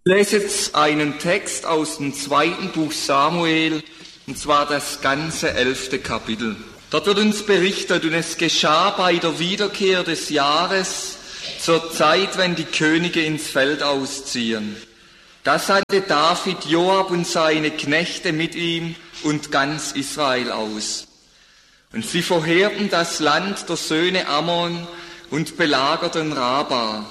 Ich lese jetzt einen Text aus dem 2. Buch Samuel, und zwar das ganze 11. Kapitel. Dort wird uns berichtet, und es geschah bei der Wiederkehr des Jahres, zur Zeit, wenn die Könige ins Feld ausziehen. Da sandte David Joab und seine Knechte mit ihm und ganz Israel aus. Und sie verheerten das Land der Söhne Ammon und belagerten Raba.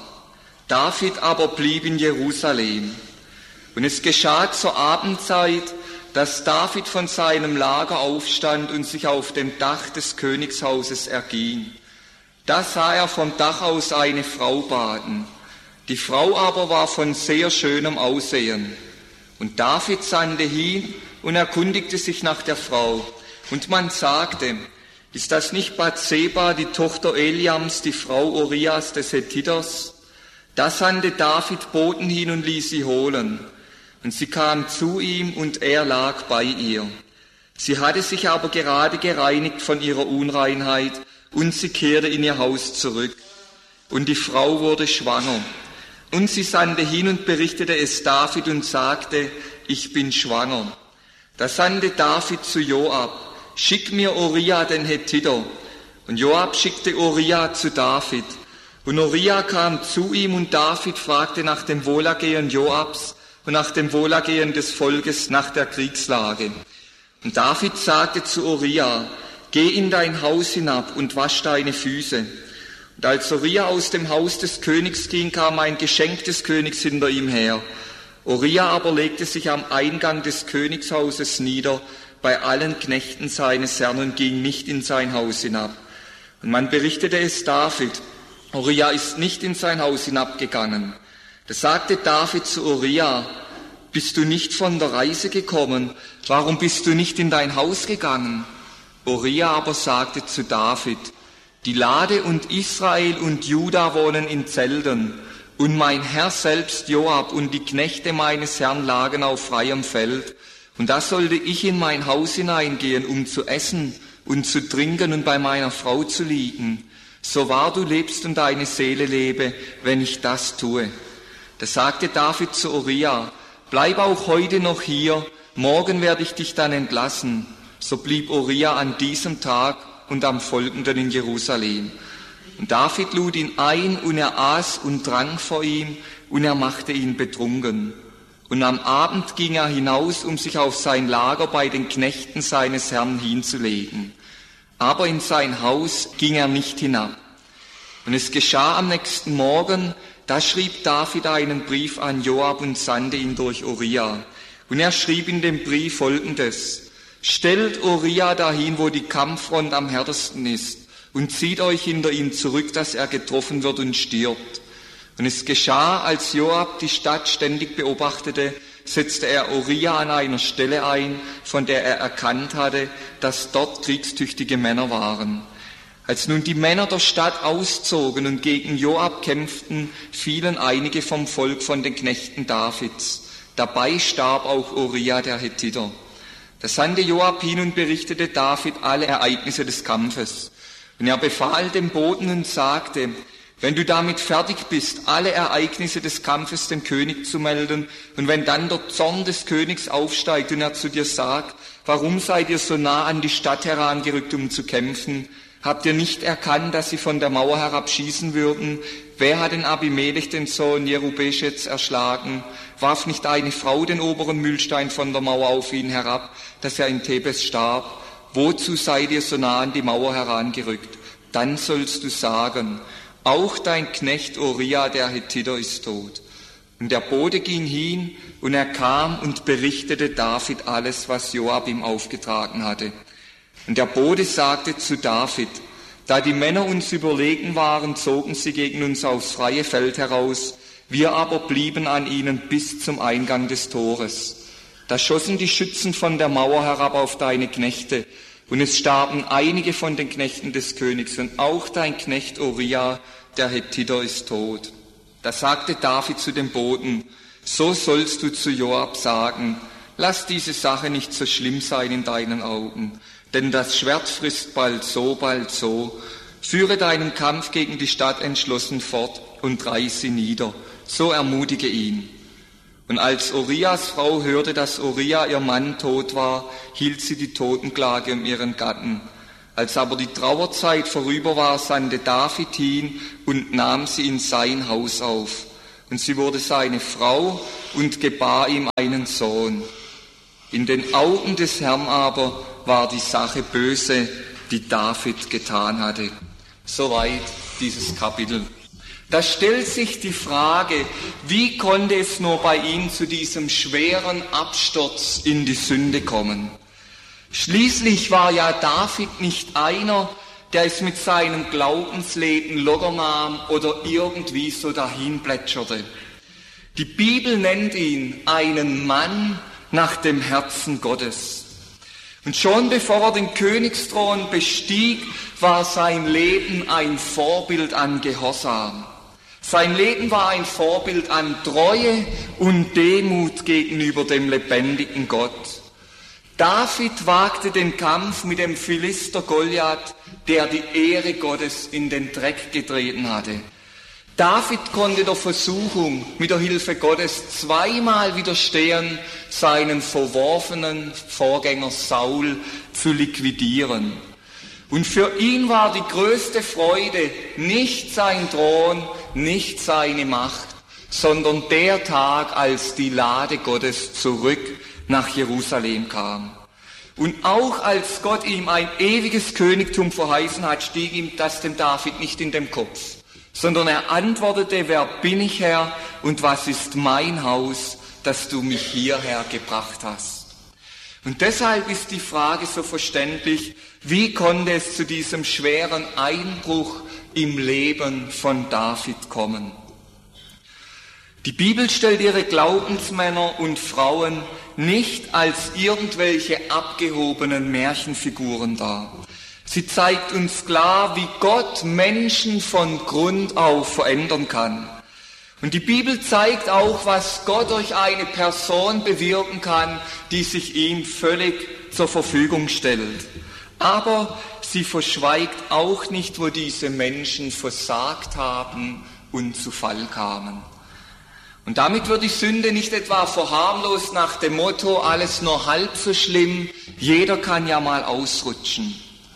David aber blieb in Jerusalem. Und es geschah zur Abendzeit, dass David von seinem Lager aufstand und sich auf dem Dach des Königshauses erging. Da sah er vom Dach aus eine Frau baden. Die Frau aber war von sehr schönem Aussehen. Und David sandte hin und erkundigte sich nach der Frau. Und man sagte: Ist das nicht Bathseba, die Tochter Eliams, die Frau Urias des Hethiters? Da sandte David Boten hin und ließ sie holen. Und sie kam zu ihm, und er lag bei ihr. Sie hatte sich aber gerade gereinigt von ihrer Unreinheit, und sie kehrte in ihr Haus zurück. Und die Frau wurde schwanger. Und sie sandte hin und berichtete es David und sagte: Ich bin schwanger. Da sandte David zu Joab: Schick mir Uria den Hethiter. Und Joab schickte Uria zu David. Und Uria kam zu ihm, und David fragte nach dem Wohlergehen Joabs und nach dem Wohlergehen des Volkes, nach der Kriegslage. Und David sagte zu Uria: Geh in dein Haus hinab und wasch deine Füße. Und als Uria aus dem Haus des Königs ging, kam ein Geschenk des Königs hinter ihm her. Uria aber legte sich am Eingang des Königshauses nieder, bei allen Knechten seines Herrn, und ging nicht in sein Haus hinab. Und man berichtete es David: Uria ist nicht in sein Haus hinabgegangen. Da sagte David zu Uria: Bist du nicht von der Reise gekommen? Warum bist du nicht in dein Haus gegangen? Uria aber sagte zu David: Die Lade und Israel und Juda wohnen in Zelten, und mein Herr selbst Joab und die Knechte meines Herrn lagen auf freiem Feld. Und da sollte ich in mein Haus hineingehen, um zu essen und zu trinken und bei meiner Frau zu liegen. So wahr du lebst und deine Seele lebe, wenn ich das tue. Da sagte David zu Uria: Bleib auch heute noch hier, morgen werde ich dich dann entlassen. So blieb Uria an diesem Tag und am folgenden in Jerusalem. Und David lud ihn ein, und er aß und trank vor ihm, und er machte ihn betrunken. Und am Abend ging er hinaus, um sich auf sein Lager bei den Knechten seines Herrn hinzulegen. Aber in sein Haus ging er nicht hinab. Und es geschah am nächsten Morgen, da schrieb David einen Brief an Joab und sandte ihn durch Uria. Und er schrieb in dem Brief Folgendes: Stellt Uria dahin, wo die Kampffront am härtesten ist, und zieht euch hinter ihm zurück, dass er getroffen wird und stirbt. Und es geschah, als Joab die Stadt ständig beobachtete, setzte er Uria an einer Stelle ein, von der er erkannt hatte, dass dort kriegstüchtige Männer waren. Als nun die Männer der Stadt auszogen und gegen Joab kämpften, fielen einige vom Volk von den Knechten Davids. Dabei starb auch Uria der Hethiter. Da sandte Joab hin und berichtete David alle Ereignisse des Kampfes. Und er befahl dem Boten und sagte: Wenn du damit fertig bist, alle Ereignisse des Kampfes dem König zu melden, und wenn dann der Zorn des Königs aufsteigt und er zu dir sagt: Warum seid ihr so nah an die Stadt herangerückt, um zu kämpfen? Habt ihr nicht erkannt, dass sie von der Mauer herabschießen würden? Wer hat den Abimelech, den Sohn Jerubeschets, erschlagen? Warf nicht eine Frau den oberen Mühlstein von der Mauer auf ihn herab, dass er in Thebes starb? Wozu seid ihr so nah an die Mauer herangerückt? Dann sollst du sagen: Auch dein Knecht Uria der Hethiter ist tot. Und der Bote ging hin, und er kam und berichtete David alles, was Joab ihm aufgetragen hatte. Und der Bote sagte zu David: Da die Männer uns überlegen waren, zogen sie gegen uns aufs freie Feld heraus, wir aber blieben an ihnen bis zum Eingang des Tores. Da schossen die Schützen von der Mauer herab auf deine Knechte, und es starben einige von den Knechten des Königs, und auch dein Knecht Uria, der Hethiter, ist tot. Da sagte David zu dem Boten: So sollst du zu Joab sagen: Lass diese Sache nicht so schlimm sein in deinen Augen, denn das Schwert frisst bald so, bald so. Führe deinen Kampf gegen die Stadt entschlossen fort und reiß sie nieder. So ermutige ihn. Und als Urias Frau hörte, dass Uria, ihr Mann, tot war, hielt sie die Totenklage um ihren Gatten. Als aber die Trauerzeit vorüber war, sandte David hin und nahm sie in sein Haus auf. Und sie wurde seine Frau und gebar ihm einen Sohn. In den Augen des Herrn aber war die Sache böse, die David getan hatte. Soweit dieses Kapitel. Da stellt sich die Frage, wie konnte es nur bei ihm zu diesem schweren Absturz in die Sünde kommen? Schließlich war ja David nicht einer, der es mit seinem Glaubensleben locker nahm oder irgendwie so dahin plätscherte. Die Bibel nennt ihn einen Mann nach dem Herzen Gottes. Und schon bevor er den Königsthron bestieg, war sein Leben ein Vorbild an Gehorsam. Sein Leben war ein Vorbild an Treue und Demut gegenüber dem lebendigen Gott. David wagte den Kampf mit dem Philister Goliath, der die Ehre Gottes in den Dreck getreten hatte. David konnte der Versuchung mit der Hilfe Gottes zweimal widerstehen, seinen verworfenen Vorgänger Saul zu liquidieren. Und für ihn war die größte Freude nicht sein Thron, nicht seine Macht, sondern der Tag, als die Lade Gottes zurück nach Jerusalem kam. Und auch als Gott ihm ein ewiges Königtum verheißen hat, stieg ihm das dem David nicht in den Kopf, sondern er antwortete, wer bin ich, Herr, und was ist mein Haus, dass du mich hierher gebracht hast? Und deshalb ist die Frage so verständlich, wie konnte es zu diesem schweren Einbruch im Leben von David kommen? Die Bibel stellt ihre Glaubensmänner und Frauen nicht als irgendwelche abgehobenen Märchenfiguren dar. Sie zeigt uns klar, wie Gott Menschen von Grund auf verändern kann. Und die Bibel zeigt auch, was Gott durch eine Person bewirken kann, die sich ihm völlig zur Verfügung stellt. Aber sie verschweigt auch nicht, wo diese Menschen versagt haben und zu Fall kamen. Und damit wird die Sünde nicht etwa verharmlost nach dem Motto, alles nur halb so schlimm, jeder kann ja mal ausrutschen.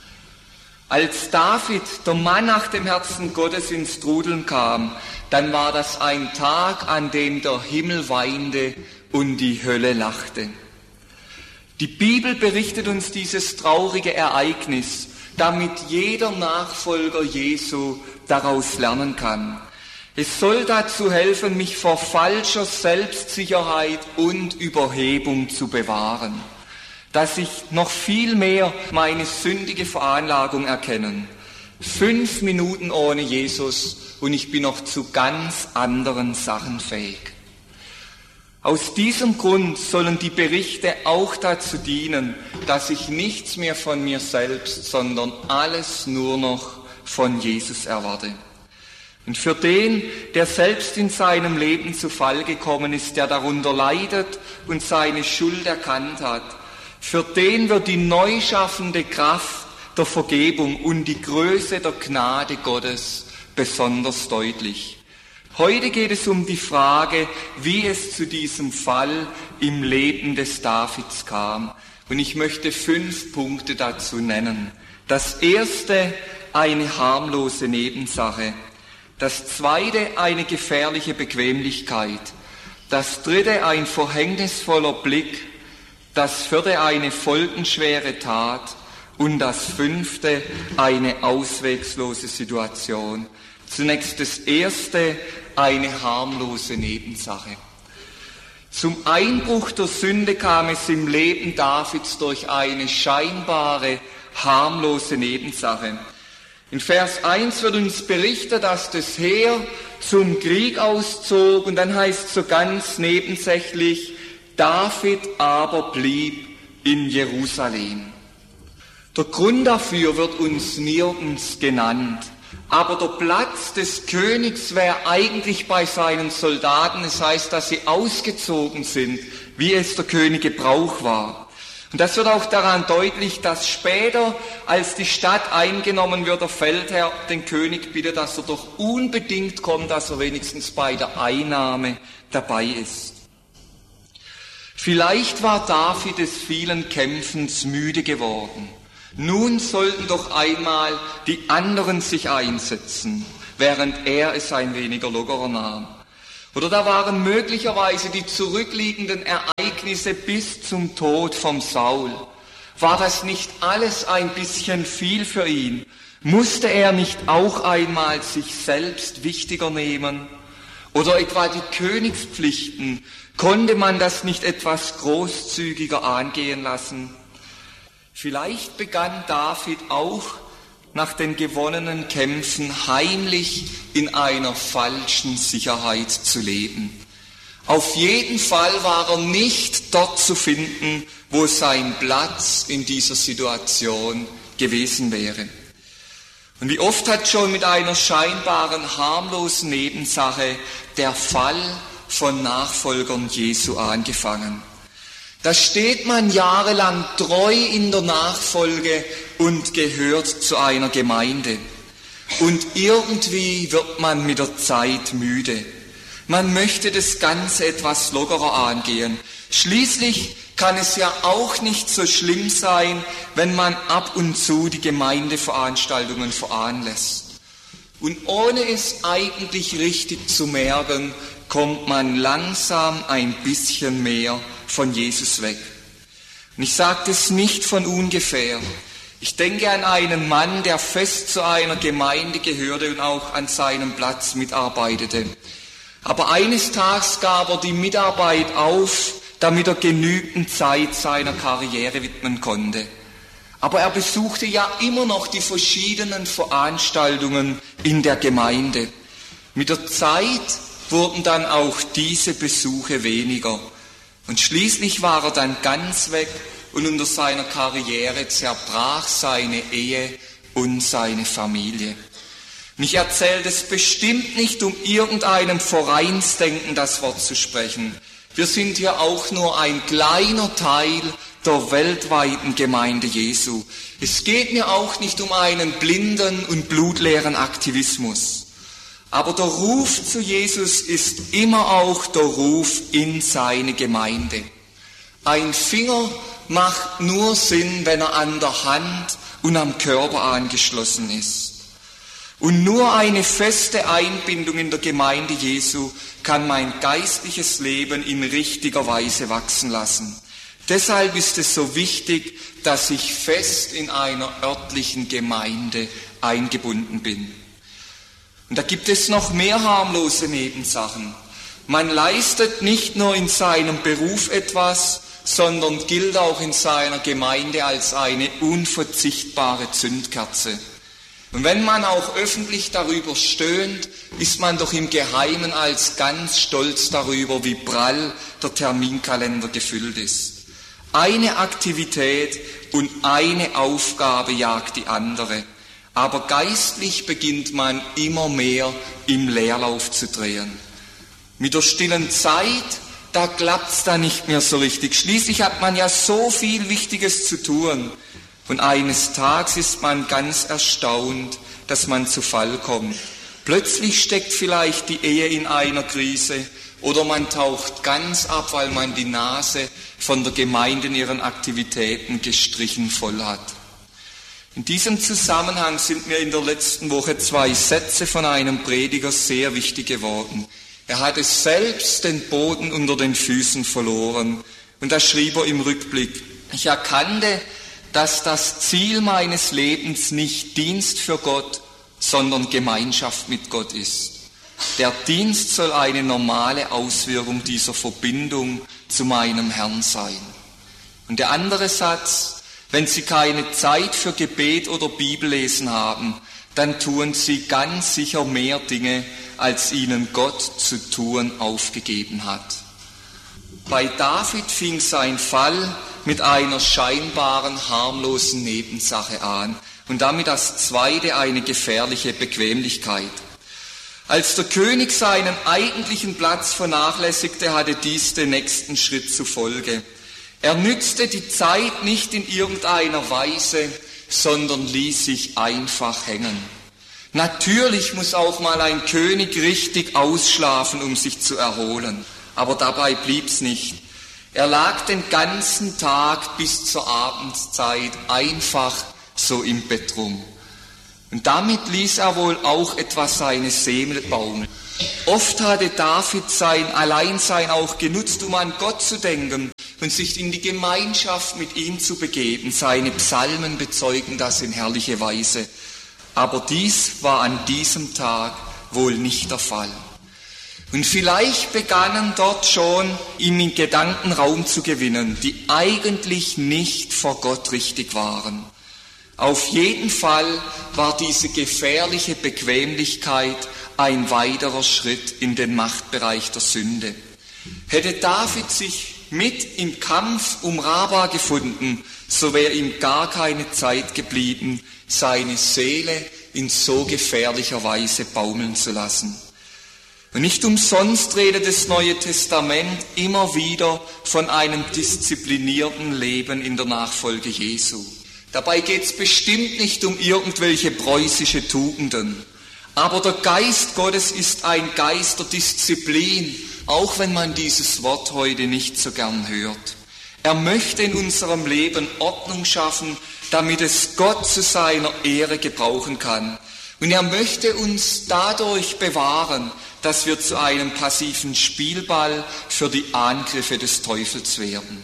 Als David, der Mann nach dem Herzen Gottes, ins Trudeln kam, dann war das ein Tag, an dem der Himmel weinte und die Hölle lachte. Die Bibel berichtet uns dieses traurige Ereignis, damit jeder Nachfolger Jesu daraus lernen kann. Es soll dazu helfen, mich vor falscher Selbstsicherheit und Überhebung zu bewahren, dass ich noch viel mehr meine sündige Veranlagung erkennen. 5 Minuten ohne Jesus und ich bin noch zu ganz anderen Sachen fähig. Aus diesem Grund sollen die Berichte auch dazu dienen, dass ich nichts mehr von mir selbst, sondern alles nur noch von Jesus erwarte. Und für den, der selbst in seinem Leben zu Fall gekommen ist, der darunter leidet und seine Schuld erkannt hat, für den wird die neu schaffende Kraft der Vergebung und die Größe der Gnade Gottes besonders deutlich. Heute geht es um die Frage, wie es zu diesem Fall im Leben des Davids kam. Und ich möchte 5 Punkte dazu nennen. Das erste, eine harmlose Nebensache. Das zweite, eine gefährliche Bequemlichkeit. Das dritte, ein verhängnisvoller Blick. Das vierte, eine folgenschwere Tat. Und das 5, eine auswegslose Situation. Zunächst das erste, eine harmlose Nebensache. Zum Einbruch der Sünde kam es im Leben Davids durch eine scheinbare, harmlose Nebensache. In Vers 1 wird uns berichtet, dass das Heer zum Krieg auszog und dann heißt es so ganz nebensächlich, David aber blieb in Jerusalem. Der Grund dafür wird uns nirgends genannt, aber der Platz des Königs wäre eigentlich bei seinen Soldaten, es heißt, dass sie ausgezogen sind, wie es der König Gebrauch war. Und das wird auch daran deutlich, dass später, als die Stadt eingenommen wird, der Feldherr den König bittet, dass er doch unbedingt kommt, dass er wenigstens bei der Einnahme dabei ist. Vielleicht war David des vielen Kämpfens müde geworden. Nun sollten doch einmal die anderen sich einsetzen, während er es ein weniger lockerer nahm. Oder da waren möglicherweise die zurückliegenden Ereignisse bis zum Tod vom Saul. War das nicht alles ein bisschen viel für ihn? Musste er nicht auch einmal sich selbst wichtiger nehmen? Oder etwa die Königspflichten, konnte man das nicht etwas großzügiger angehen lassen? Vielleicht begann David auch nach den gewonnenen Kämpfen heimlich in einer falschen Sicherheit zu leben. Auf jeden Fall war er nicht dort zu finden, wo sein Platz in dieser Situation gewesen wäre. Und wie oft hat schon mit einer scheinbaren harmlosen Nebensache der Fall von Nachfolgern Jesu angefangen. Da steht man jahrelang treu in der Nachfolge und gehört zu einer Gemeinde. Und irgendwie wird man mit der Zeit müde. Man möchte das Ganze etwas lockerer angehen. Schließlich kann es ja auch nicht so schlimm sein, wenn man ab und zu die Gemeindeveranstaltungen veranlässt. Und ohne es eigentlich richtig zu merken, kommt man langsam ein bisschen mehr von Jesus weg. Und ich sage das nicht von ungefähr. Ich denke an einen Mann, der fest zu einer Gemeinde gehörte und auch an seinem Platz mitarbeitete. Aber eines Tages gab er die Mitarbeit auf, damit er genügend Zeit seiner Karriere widmen konnte. Aber er besuchte ja immer noch die verschiedenen Veranstaltungen in der Gemeinde. Mit der Zeit wurden dann auch diese Besuche weniger. Und schließlich war er dann ganz weg und unter seiner Karriere zerbrach seine Ehe und seine Familie. Mich erzählt es bestimmt nicht, um irgendeinem Vereinsdenken das Wort zu sprechen. Wir sind hier auch nur ein kleiner Teil der weltweiten Gemeinde Jesu. Es geht mir auch nicht um einen blinden und blutleeren Aktivismus. Aber der Ruf zu Jesus ist immer auch der Ruf in seine Gemeinde. Ein Finger macht nur Sinn, wenn er an der Hand und am Körper angeschlossen ist. Und nur eine feste Einbindung in der Gemeinde Jesu kann mein geistliches Leben in richtiger Weise wachsen lassen. Deshalb ist es so wichtig, dass ich fest in einer örtlichen Gemeinde eingebunden bin. Und da gibt es noch mehr harmlose Nebensachen. Man leistet nicht nur in seinem Beruf etwas, sondern gilt auch in seiner Gemeinde als eine unverzichtbare Zündkerze. Und wenn man auch öffentlich darüber stöhnt, ist man doch im Geheimen als ganz stolz darüber, wie prall der Terminkalender gefüllt ist. Eine Aktivität und eine Aufgabe jagt die andere. Aber geistlich beginnt man immer mehr im Leerlauf zu drehen. Mit der stillen Zeit, da klappt's dann nicht mehr so richtig. Schließlich hat man ja so viel Wichtiges zu tun. Und eines Tages ist man ganz erstaunt, dass man zu Fall kommt. Plötzlich steckt vielleicht die Ehe in einer Krise oder man taucht ganz ab, weil man die Nase von der Gemeinde in ihren Aktivitäten gestrichen voll hat. In diesem Zusammenhang sind mir in der letzten Woche 2 Sätze von einem Prediger sehr wichtig geworden. Er hatte selbst den Boden unter den Füßen verloren und da schrieb er im Rückblick: Ich erkannte, dass das Ziel meines Lebens nicht Dienst für Gott, sondern Gemeinschaft mit Gott ist. Der Dienst soll eine normale Auswirkung dieser Verbindung zu meinem Herrn sein. Und der andere Satz: Wenn Sie keine Zeit für Gebet oder Bibellesen haben, dann tun Sie ganz sicher mehr Dinge, als Ihnen Gott zu tun aufgegeben hat. Bei David fing sein Fall mit einer scheinbaren, harmlosen Nebensache an und damit das zweite eine gefährliche Bequemlichkeit. Als der König seinen eigentlichen Platz vernachlässigte, hatte dies den nächsten Schritt zur Folge. Er nützte die Zeit nicht in irgendeiner Weise, sondern ließ sich einfach hängen. Natürlich muss auch mal ein König richtig ausschlafen, um sich zu erholen, aber dabei blieb's nicht. Er lag den ganzen Tag bis zur Abendszeit einfach so im Bett rum. Und damit ließ er wohl auch etwas seine Seele baumeln. Oft hatte David sein Alleinsein auch genutzt, um an Gott zu denken und sich in die Gemeinschaft mit ihm zu begeben. Seine Psalmen bezeugen das in herrlicher Weise. Aber dies war an diesem Tag wohl nicht der Fall. Und vielleicht begannen dort schon, ihm in Gedanken Raum zu gewinnen, die eigentlich nicht vor Gott richtig waren. Auf jeden Fall war diese gefährliche Bequemlichkeit ein weiterer Schritt in den Machtbereich der Sünde. Hätte David sich mit im Kampf um Raba gefunden, so wäre ihm gar keine Zeit geblieben, seine Seele in so gefährlicher Weise baumeln zu lassen. Und nicht umsonst redet das Neue Testament immer wieder von einem disziplinierten Leben in der Nachfolge Jesu. Dabei geht es bestimmt nicht um irgendwelche preußische Tugenden. Aber der Geist Gottes ist ein Geist der Disziplin, auch wenn man dieses Wort heute nicht so gern hört. Er möchte in unserem Leben Ordnung schaffen, damit es Gott zu seiner Ehre gebrauchen kann. Und er möchte uns dadurch bewahren, dass wir zu einem passiven Spielball für die Angriffe des Teufels werden.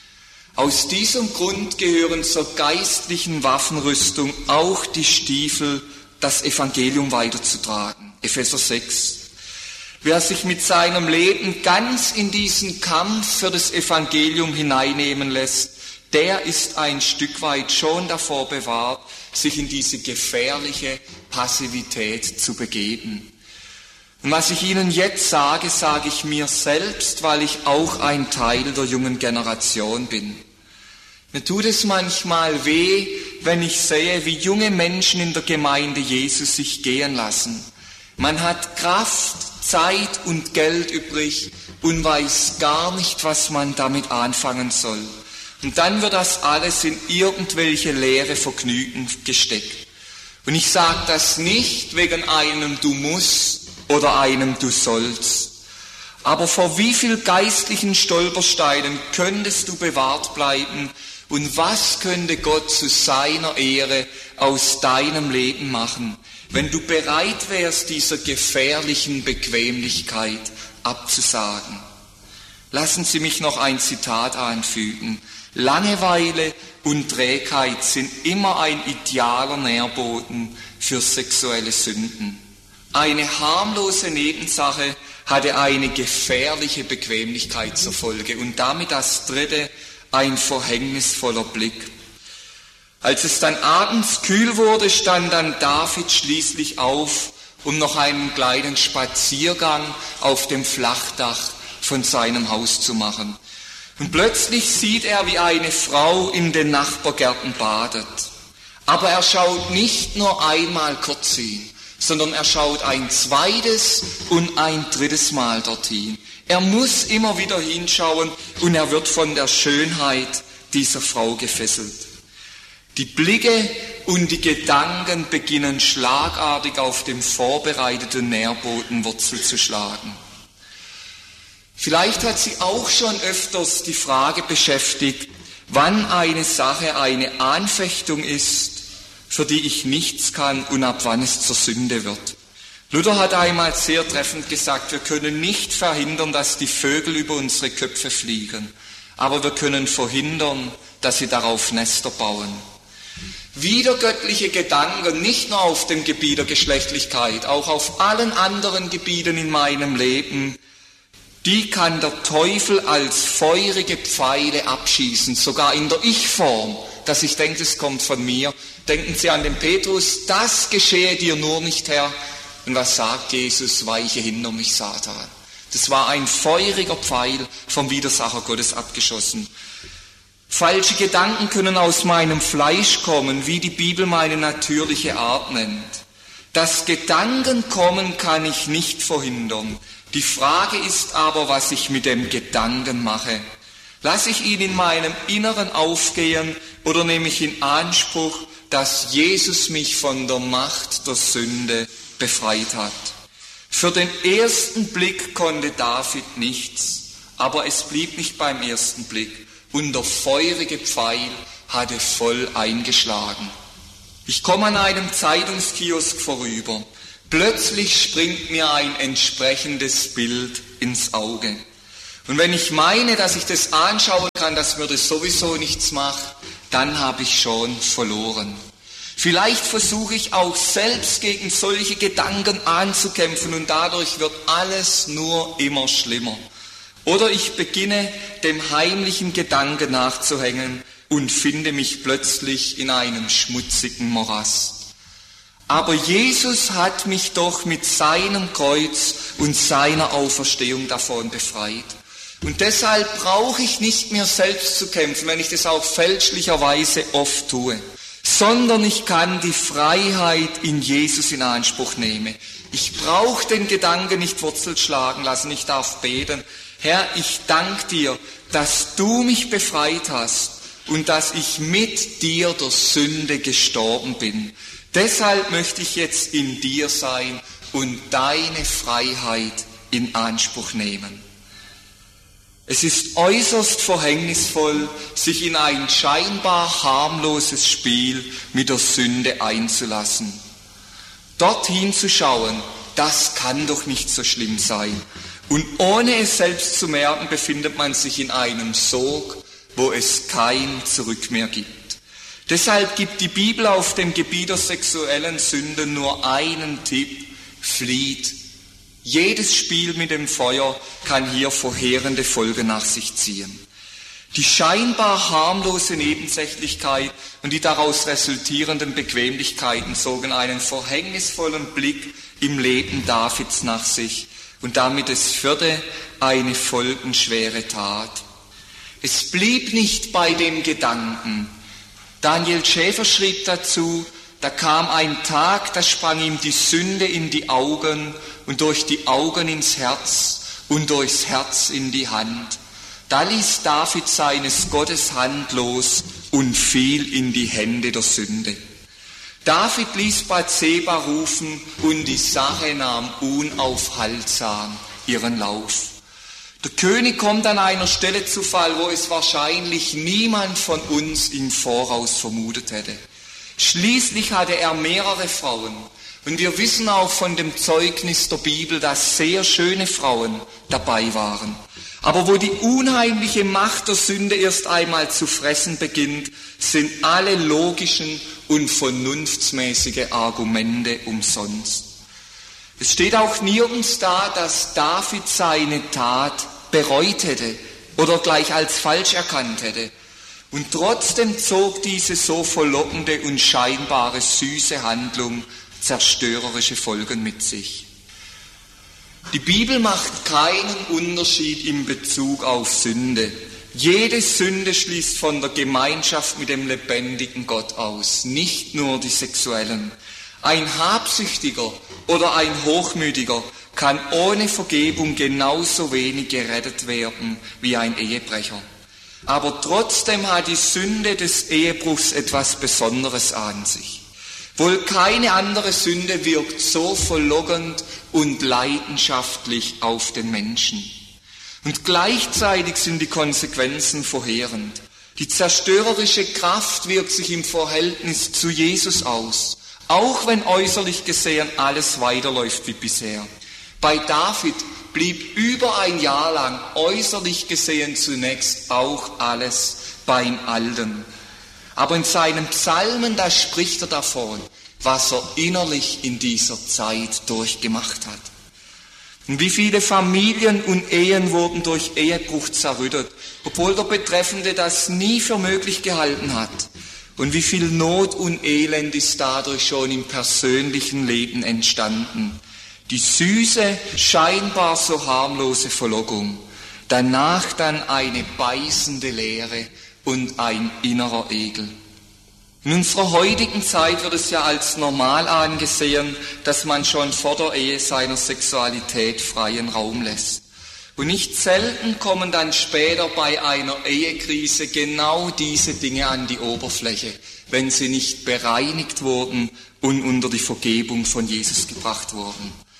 Aus diesem Grund gehören zur geistlichen Waffenrüstung auch die Stiefel, das Evangelium weiterzutragen. Epheser 6. Wer sich mit seinem Leben ganz in diesen Kampf für das Evangelium hineinnehmen lässt, der ist ein Stück weit schon davor bewahrt, sich in diese gefährliche Passivität zu begeben. Und was ich Ihnen jetzt sage, sage ich mir selbst, weil ich auch ein Teil der jungen Generation bin. Mir tut es manchmal weh, wenn ich sehe, wie junge Menschen in der Gemeinde Jesus sich gehen lassen. Man hat Kraft, Zeit und Geld übrig und weiß gar nicht, was man damit anfangen soll. Und dann wird das alles in irgendwelche leere Vergnügen gesteckt. Und ich sage das nicht wegen einem Du musst oder einem Du sollst. Aber vor wie viel geistlichen Stolpersteinen könntest du bewahrt bleiben und was könnte Gott zu seiner Ehre aus deinem Leben machen, wenn du bereit wärst, dieser gefährlichen Bequemlichkeit abzusagen? Lassen Sie mich noch ein Zitat anfügen. Langeweile und Trägheit sind immer ein idealer Nährboden für sexuelle Sünden. Eine harmlose Nebensache hatte eine gefährliche Bequemlichkeit zur Folge und damit das dritte, ein verhängnisvoller Blick. Als es dann abends kühl wurde, stand dann David schließlich auf, um noch einen kleinen Spaziergang auf dem Flachdach von seinem Haus zu machen. Und plötzlich sieht er, wie eine Frau in den Nachbargärten badet. Aber er schaut nicht nur einmal kurz hin, sondern er schaut ein zweites und ein drittes Mal dorthin. Er muss immer wieder hinschauen und er wird von der Schönheit dieser Frau gefesselt. Die Blicke und die Gedanken beginnen schlagartig auf dem vorbereiteten Nährboden Wurzel zu schlagen. Vielleicht hat Sie auch schon öfters die Frage beschäftigt, wann eine Sache eine Anfechtung ist, für die ich nichts kann und ab wann es zur Sünde wird. Luther hat einmal sehr treffend gesagt, wir können nicht verhindern, dass die Vögel über unsere Köpfe fliegen, aber wir können verhindern, dass sie darauf Nester bauen. Widergöttliche Gedanken, nicht nur auf dem Gebiet der Geschlechtlichkeit, auch auf allen anderen Gebieten in meinem Leben, die kann der Teufel als feurige Pfeile abschießen, sogar in der Ich-Form, dass ich denke, es kommt von mir. Denken Sie an den Petrus, das geschehe dir nur nicht, Herr. Und was sagt Jesus? Weiche hinter mich, Satan. Das war ein feuriger Pfeil vom Widersacher Gottes abgeschossen. Falsche Gedanken können aus meinem Fleisch kommen, wie die Bibel meine natürliche Art nennt. Das Gedankenkommen kann ich nicht verhindern. Die Frage ist aber, was ich mit dem Gedanken mache. Lasse ich ihn in meinem Inneren aufgehen oder nehme ich in Anspruch, dass Jesus mich von der Macht der Sünde befreit hat? Für den ersten Blick konnte David nichts, Aber es blieb nicht beim ersten Blick und der feurige Pfeil hatte voll eingeschlagen. Ich komme an einem Zeitungskiosk vorüber. Plötzlich springt mir ein entsprechendes Bild ins Auge. Und wenn ich meine, dass ich das anschauen kann, dass mir das sowieso nichts macht, dann habe ich schon verloren. Vielleicht versuche ich auch selbst gegen solche Gedanken anzukämpfen und dadurch wird alles nur immer schlimmer. Oder ich beginne dem heimlichen Gedanken nachzuhängen und finde mich plötzlich in einem schmutzigen Morast. Aber Jesus hat mich doch mit seinem Kreuz und seiner Auferstehung davon befreit. Und deshalb brauche ich nicht mehr selbst zu kämpfen, wenn ich das auch fälschlicherweise oft tue, sondern ich kann die Freiheit in Jesus in Anspruch nehmen. Ich brauche den Gedanken nicht Wurzel schlagen lassen, ich darf beten. Herr, ich danke dir, dass du mich befreit hast und dass ich mit dir der Sünde gestorben bin. Deshalb möchte ich jetzt in dir sein und deine Freiheit in Anspruch nehmen. Es ist äußerst verhängnisvoll, sich in ein scheinbar harmloses Spiel mit der Sünde einzulassen. Dorthin zu schauen, das kann doch nicht so schlimm sein. Und ohne es selbst zu merken, befindet man sich in einem Sog, wo es kein Zurück mehr gibt. Deshalb gibt die Bibel auf dem Gebiet der sexuellen Sünden nur einen Tipp: flieht. Jedes Spiel mit dem Feuer kann hier verheerende Folgen nach sich ziehen. Die scheinbar harmlose Nebensächlichkeit und die daraus resultierenden Bequemlichkeiten zogen einen verhängnisvollen Blick im Leben Davids nach sich und damit es führte eine folgenschwere Tat. Es blieb nicht bei dem Gedanken. Daniel Schäfer schrieb dazu: Da kam ein Tag, da sprang ihm die Sünde in die Augen und durch die Augen ins Herz und durchs Herz in die Hand. Da ließ David seines Gottes Hand los und fiel in die Hände der Sünde. David ließ Bathseba rufen und die Sache nahm unaufhaltsam ihren Lauf. Der König kommt an einer Stelle zu Fall, wo es wahrscheinlich niemand von uns im Voraus vermutet hätte. Schließlich hatte er mehrere Frauen. Und wir wissen auch von dem Zeugnis der Bibel, dass sehr schöne Frauen dabei waren. Aber wo die unheimliche Macht der Sünde erst einmal zu fressen beginnt, sind alle logischen und vernunftsmäßige Argumente umsonst. Es steht auch nirgends da, dass David seine Tat bereut hätte oder gleich als falsch erkannt hätte. Und trotzdem zog diese so verlockende und scheinbare süße Handlung zerstörerische Folgen mit sich. Die Bibel macht keinen Unterschied in Bezug auf Sünde. Jede Sünde schließt von der Gemeinschaft mit dem lebendigen Gott aus, nicht nur die sexuellen. Ein Habsüchtiger oder ein Hochmütiger kann ohne Vergebung genauso wenig gerettet werden wie ein Ehebrecher. Aber trotzdem hat die Sünde des Ehebruchs etwas Besonderes an sich. Wohl keine andere Sünde wirkt so verlockend und leidenschaftlich auf den Menschen. Und gleichzeitig sind die Konsequenzen verheerend. Die zerstörerische Kraft wirkt sich im Verhältnis zu Jesus aus, auch wenn äußerlich gesehen alles weiterläuft wie bisher. Bei David blieb über ein Jahr lang äußerlich gesehen zunächst auch alles beim Alten. Aber in seinen Psalmen, da spricht er davon, was er innerlich in dieser Zeit durchgemacht hat. Und wie viele Familien und Ehen wurden durch Ehebruch zerrüttet, obwohl der Betreffende das nie für möglich gehalten hat. Und wie viel Not und Elend ist dadurch schon im persönlichen Leben entstanden. Die süße, scheinbar so harmlose Verlockung, danach dann eine beißende Leere und ein innerer Ekel. In unserer heutigen Zeit wird es ja als normal angesehen, dass man schon vor der Ehe seiner Sexualität freien Raum lässt. Und nicht selten kommen dann später bei einer Ehekrise genau diese Dinge an die Oberfläche, wenn sie nicht bereinigt wurden und unter die Vergebung von Jesus gebracht wurden.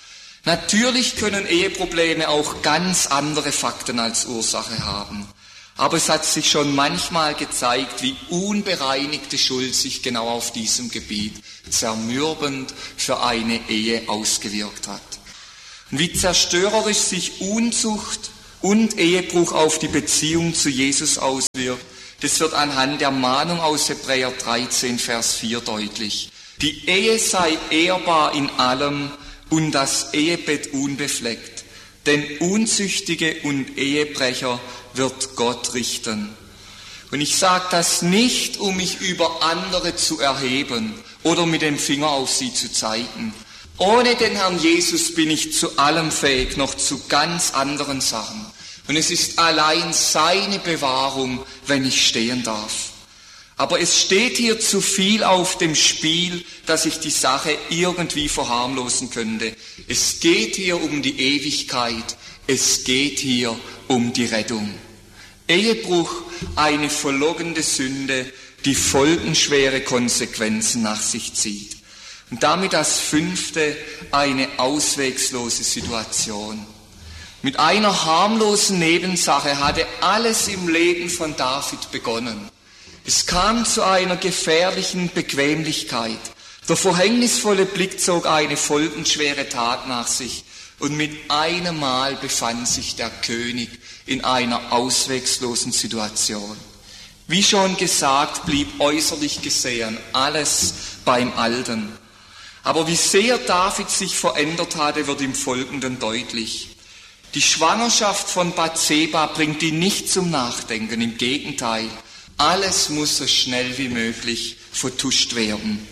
Natürlich können Eheprobleme auch ganz andere Fakten als Ursache haben. Aber es hat sich schon manchmal gezeigt, wie unbereinigte Schuld sich genau auf diesem Gebiet zermürbend für eine Ehe ausgewirkt hat. Und wie zerstörerisch sich Unzucht und Ehebruch auf die Beziehung zu Jesus auswirkt, das wird anhand der Mahnung aus Hebräer 13, Vers 4 deutlich. Die Ehe sei ehrbar in allem und das Ehebett unbefleckt, denn Unzüchtige und Ehebrecher wird Gott richten. Und ich sage das nicht, um mich über andere zu erheben oder mit dem Finger auf sie zu zeigen. Ohne den Herrn Jesus bin ich zu allem fähig, noch zu ganz anderen Sachen. Und es ist allein seine Bewahrung, wenn ich stehen darf. Aber es steht hier zu viel auf dem Spiel, dass ich die Sache irgendwie verharmlosen könnte. Es geht hier um die Ewigkeit. Es geht hier um die Rettung. Ehebruch, eine verlogene Sünde, die folgenschwere Konsequenzen nach sich zieht. Und damit das 5. eine auswegslose Situation. Mit einer harmlosen Nebensache hatte alles im Leben von David begonnen. Es kam zu einer gefährlichen Bequemlichkeit. Der verhängnisvolle Blick zog eine folgenschwere Tat nach sich. Und mit einem Mal befand sich der König in einer ausweglosen Situation. Wie schon gesagt, blieb äußerlich gesehen alles beim Alten. Aber wie sehr David sich verändert hatte, wird im Folgenden deutlich. Die Schwangerschaft von Bathseba bringt ihn nicht zum Nachdenken, im Gegenteil. Alles muss so schnell wie möglich vertuscht werden.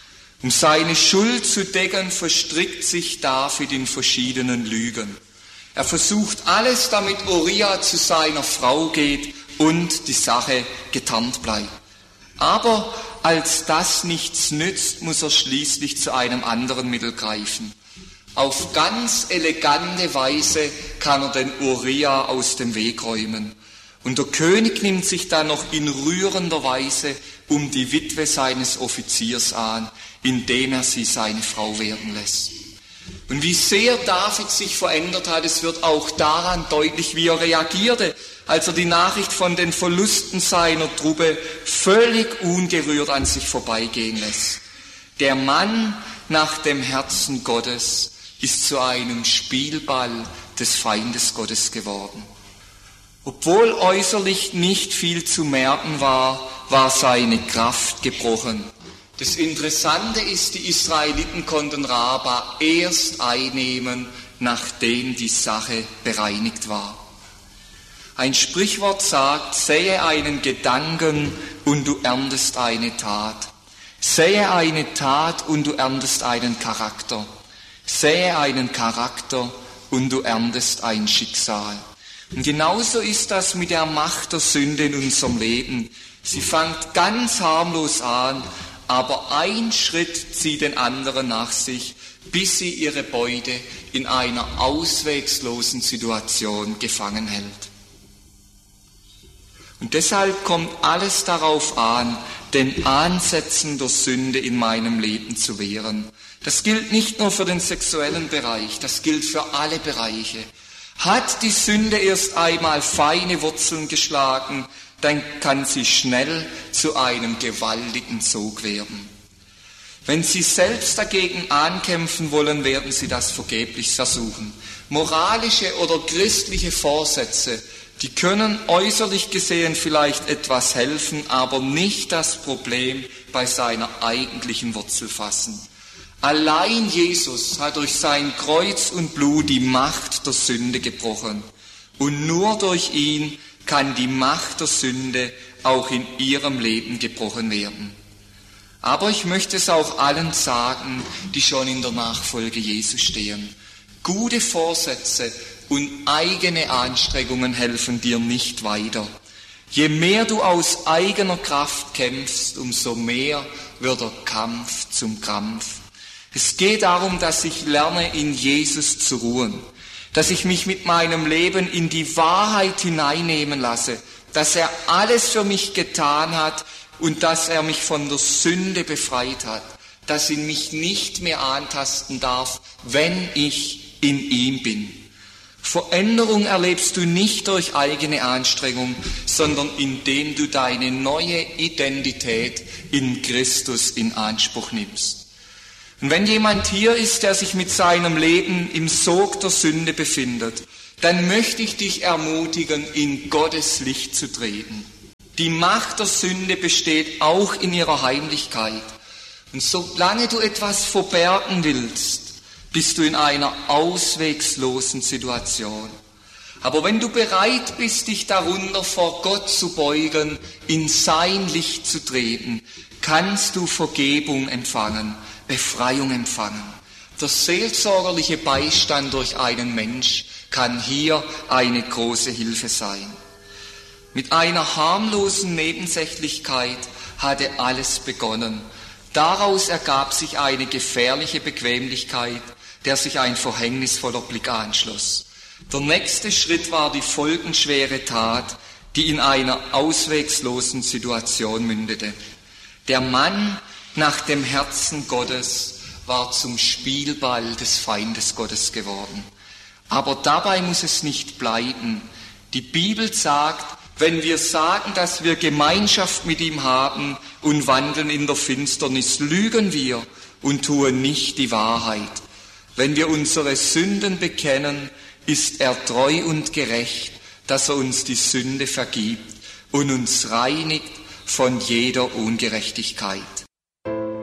Um seine Schuld zu decken, verstrickt sich David in verschiedenen Lügen. Er versucht alles, damit Uriah zu seiner Frau geht und die Sache getarnt bleibt. Aber als das nichts nützt, muss er schließlich zu einem anderen Mittel greifen. Auf ganz elegante Weise kann er den Uriah aus dem Weg räumen. Und der König nimmt sich dann noch in rührender Weise um die Witwe seines Offiziers an, indem er sie seine Frau werden lässt. Und wie sehr David sich verändert hat, es wird auch daran deutlich, wie er reagierte, als er die Nachricht von den Verlusten seiner Truppe völlig ungerührt an sich vorbeigehen lässt. Der Mann nach dem Herzen Gottes ist zu einem Spielball des Feindes Gottes geworden. Obwohl äußerlich nicht viel zu merken war, war seine Kraft gebrochen. Das Interessante ist, die Israeliten konnten Raba erst einnehmen, nachdem die Sache bereinigt war. Ein Sprichwort sagt, sähe einen Gedanken und du erntest eine Tat. Sähe eine Tat und du erntest einen Charakter. Sähe einen Charakter und du erntest ein Schicksal. Und genauso ist das mit der Macht der Sünde in unserem Leben. Sie fängt ganz harmlos an, aber ein Schritt zieht den anderen nach sich, bis sie ihre Beute in einer ausweglosen Situation gefangen hält. Und deshalb kommt alles darauf an, den Ansätzen der Sünde in meinem Leben zu wehren. Das gilt nicht nur für den sexuellen Bereich, das gilt für alle Bereiche. Hat die Sünde erst einmal feine Wurzeln geschlagen, dann kann sie schnell zu einem gewaltigen Sog werden. Wenn Sie selbst dagegen ankämpfen wollen, werden Sie das vergeblich versuchen. Moralische oder christliche Vorsätze, die können äußerlich gesehen vielleicht etwas helfen, aber nicht das Problem bei seiner eigentlichen Wurzel fassen. Allein Jesus hat durch sein Kreuz und Blut die Macht der Sünde gebrochen. Und nur durch ihn kann die Macht der Sünde auch in ihrem Leben gebrochen werden. Aber ich möchte es auch allen sagen, die schon in der Nachfolge Jesu stehen. Gute Vorsätze und eigene Anstrengungen helfen dir nicht weiter. Je mehr du aus eigener Kraft kämpfst, umso mehr wird der Kampf zum Krampf. Es geht darum, dass ich lerne, in Jesus zu ruhen, dass ich mich mit meinem Leben in die Wahrheit hineinnehmen lasse, dass er alles für mich getan hat und dass er mich von der Sünde befreit hat, dass ihn mich nicht mehr antasten darf, wenn ich in ihm bin. Veränderung erlebst du nicht durch eigene Anstrengung, sondern indem du deine neue Identität in Christus in Anspruch nimmst. Und wenn jemand hier ist, der sich mit seinem Leben im Sog der Sünde befindet, dann möchte ich dich ermutigen, in Gottes Licht zu treten. Die Macht der Sünde besteht auch in ihrer Heimlichkeit. Und solange du etwas verbergen willst, bist du in einer auswegslosen Situation. Aber wenn du bereit bist, dich darunter vor Gott zu beugen, in sein Licht zu treten, kannst du Vergebung empfangen, Befreiung empfangen. Der seelsorgerliche Beistand durch einen Mensch kann hier eine große Hilfe sein. Mit einer harmlosen Nebensächlichkeit hatte alles begonnen. Daraus ergab sich eine gefährliche Bequemlichkeit, der sich ein verhängnisvoller Blick anschloss. Der nächste Schritt war die folgenschwere Tat, die in einer ausweglosen Situation mündete. Der Mann nach dem Herzen Gottes war zum Spielball des Feindes Gottes geworden. Aber dabei muss es nicht bleiben. Die Bibel sagt, wenn wir sagen, dass wir Gemeinschaft mit ihm haben und wandeln in der Finsternis, lügen wir und tun nicht die Wahrheit. Wenn wir unsere Sünden bekennen, ist er treu und gerecht, dass er uns die Sünde vergibt und uns reinigt von jeder Ungerechtigkeit.